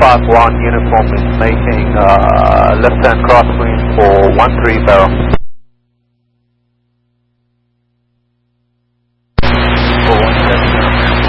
151 uniform is making left-hand crosswind for 13 barrel.